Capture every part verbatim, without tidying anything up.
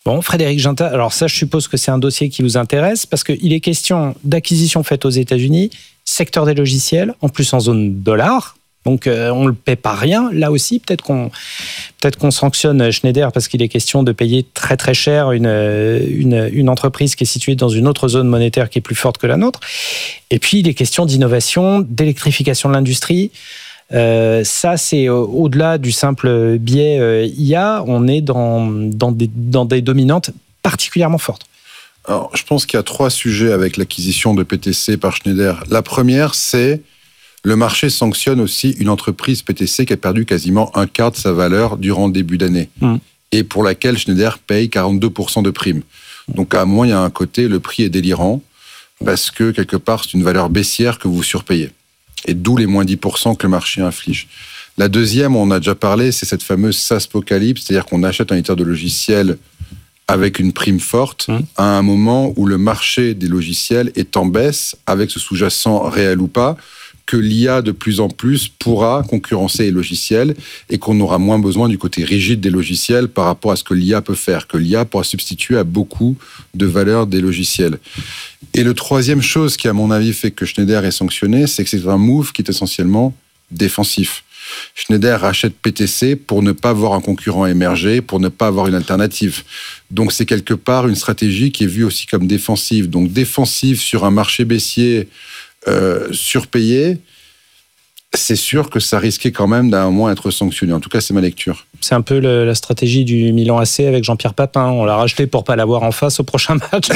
Bon, Frédéric Ginta, alors ça, je suppose que c'est un dossier qui vous intéresse parce qu'il est question d'acquisition faite aux États-Unis, secteur des logiciels, en plus en zone dollar. Donc, euh, on ne le paie pas rien. Là aussi, peut-être qu'on, peut-être qu'on sanctionne Schneider parce qu'il est question de payer très très cher une, une, une entreprise qui est située dans une autre zone monétaire qui est plus forte que la nôtre. Et puis, il est question d'innovation, d'électrification de l'industrie. Euh, ça, c'est au-delà du simple biais euh, I A, on est dans, dans, des, dans des dominantes particulièrement fortes. Alors, je pense qu'il y a trois sujets avec l'acquisition de P T C par Schneider. La première, c'est le marché sanctionne aussi une entreprise P T C qui a perdu quasiment un quart de sa valeur durant le début d'année mmh. et pour laquelle Schneider paye quarante-deux pour cent de prime. Donc, à un moment, il y a un côté, le prix est délirant parce que, quelque part, c'est une valeur baissière que vous surpayez. Et d'où les moins dix pour cent que le marché inflige. La deuxième, on a déjà parlé, c'est cette fameuse SaaSpocalypse, c'est-à-dire qu'on achète un éditeur de logiciels avec une prime forte mmh. à un moment où le marché des logiciels est en baisse, avec ce sous-jacent réel ou pas, que l'I A de plus en plus pourra concurrencer les logiciels et qu'on aura moins besoin du côté rigide des logiciels par rapport à ce que l'I A peut faire, que l'I A pourra substituer à beaucoup de valeurs des logiciels. Et le troisième chose qui, à mon avis, fait que Schneider est sanctionné, c'est que c'est un move qui est essentiellement défensif. Schneider rachète P T C pour ne pas voir un concurrent émerger, pour ne pas avoir une alternative. Donc c'est quelque part une stratégie qui est vue aussi comme défensive. Donc défensive sur un marché baissier euh, surpayé, c'est sûr que ça risquait quand même d'un moment être sanctionné. En tout cas, c'est ma lecture. C'est un peu le, la stratégie du Milan A C avec Jean-Pierre Papin. On l'a racheté pour ne pas l'avoir en face au prochain match.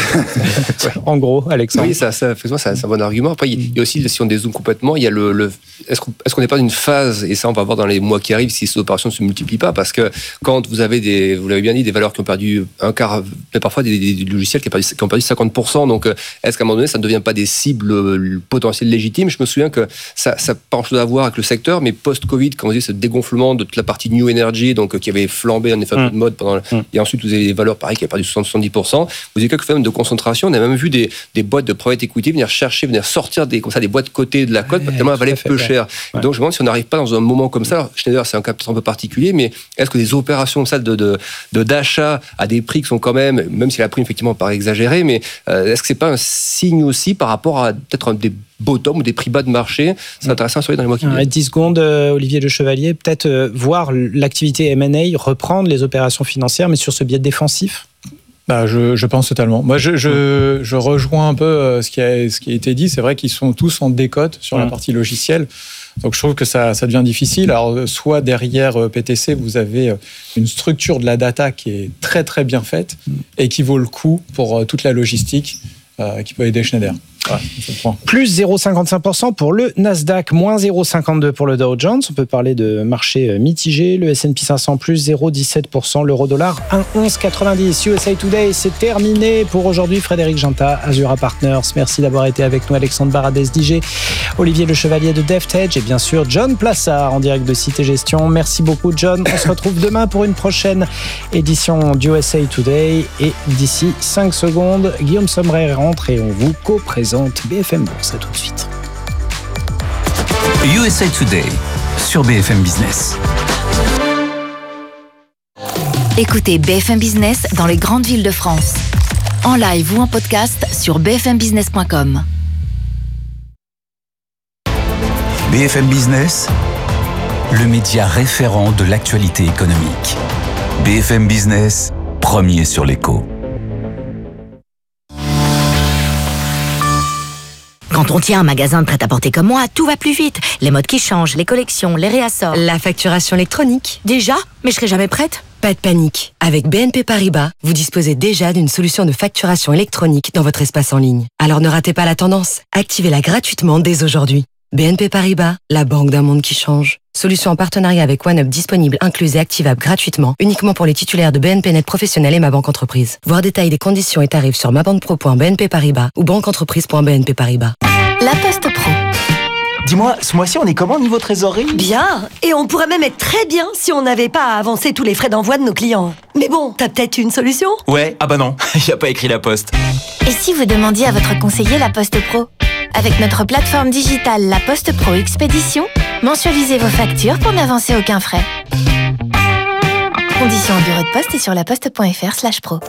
En gros, Alexandre. Oui, ça, ça, c'est un bon argument. Après, il y a aussi, si on dézoome complètement, il y a le, le est-ce qu'on est-ce qu'on n'est pas dans une phase, et ça on va voir dans les mois qui arrivent si ces opérations ne se multiplient pas, parce que quand vous avez des, vous l'avez bien dit, des valeurs qui ont perdu un quart, mais parfois des, des, des logiciels qui ont, perdu, qui ont perdu cinquante pour cent, donc est-ce qu'à un moment donné, ça ne devient pas des cibles potentielles légitimes? Je me souviens que ça n'a pas grand-chose à voir avec le secteur, mais post-Covid, quand vous avez ce dégonflement de toute la partie New Energy, donc qui avait flambé en effet mmh. de mode pendant, mmh. et ensuite vous avez des valeurs pareilles qui avaient perdu soixante à soixante-dix pour cent. Vous avez quelques phénomènes de concentration. On a même vu des, des boîtes de private equity venir chercher, venir sortir des, comme ça, des boîtes cotées de la cote, ouais, tellement elles valaient peu cher. Ouais. Donc je me demande si on n'arrive pas dans un moment comme ça. Alors, Schneider, c'est un cas peut-être un peu particulier, mais est-ce que des opérations ça, de, de, de, d'achat à des prix qui sont quand même, même si la prime effectivement paraît exagérée, mais euh, est-ce que c'est pas un signe aussi par rapport à peut-être un des bottom ou des prix bas de marché? C'est intéressant à surveiller dans les mois qui viennent. dix secondes, euh, Olivier Le Chevalier, peut-être euh, voir l'activité M and A reprendre les opérations financières, mais sur ce biais défensif. Bah, je, je pense totalement. Moi, je, je, je rejoins un peu ce qui a, ce qui a été dit. C'est vrai qu'ils sont tous en décote sur mmh. la partie logicielle. Donc, je trouve que ça, ça devient difficile. Alors, soit derrière P T C, vous avez une structure de la data qui est très, très bien faite mmh. et qui vaut le coup pour toute la logistique euh, qui peut aider Schneider. Ouais, plus zéro virgule cinquante-cinq pour cent pour le Nasdaq, moins zéro virgule cinquante-deux pour le Dow Jones. On peut parler de marché mitigé. Le S and P cinq cents, plus zéro virgule dix-sept pour cent. L'euro-dollar, un virgule onze quatre-vingt-dix. U S A Today, c'est terminé pour aujourd'hui. Frédéric Ginta, Azura Partners. Merci d'avoir été avec nous. Alexandre Baradez-D G, Olivier Le Chevalier de DevTech et bien sûr John Plassard en direct de Cité Gestion. Merci beaucoup, John. On se retrouve demain pour une prochaine édition du U S A Today. Et d'ici cinq secondes, Guillaume Sommerer rentre et on vous co-présente B F M Bourse. À tout de suite. U S A Today sur B F M Business. Écoutez B F M Business dans les grandes villes de France. En live ou en podcast sur b f m business point com. B F M Business, le média référent de l'actualité économique. B F M Business, premier sur l'écho. Quand on tient un magasin de prêt-à-porter comme moi, tout va plus vite. Les modes qui changent, les collections, les réassorts. La facturation électronique. Déjà ? Mais je serai jamais prête ? Pas de panique. Avec B N P Paribas, vous disposez déjà d'une solution de facturation électronique dans votre espace en ligne. Alors ne ratez pas la tendance. Activez-la gratuitement dès aujourd'hui. B N P Paribas, la banque d'un monde qui change. Solution en partenariat avec OneUp disponible, incluse et activable gratuitement, uniquement pour les titulaires de B N P Net Professionnel et Ma Banque Entreprise. Voir détails des conditions et tarifs sur ma banque pro point b n p paribas ou banque entreprise point b n p paribas. La Poste Pro. Dis-moi, ce mois-ci, on est comment niveau trésorerie ? Bien, et on pourrait même être très bien si on n'avait pas à avancer tous les frais d'envoi de nos clients. Mais bon, t'as peut-être une solution ? Ouais, ah bah non, il n'y a pas écrit La Poste. Et si vous demandiez à votre conseiller La Poste Pro ? Avec notre plateforme digitale La Poste Pro Expédition, mensualisez vos factures pour n'avancer aucun frais. Conditions en bureau de poste et sur laposte point f r slash pro.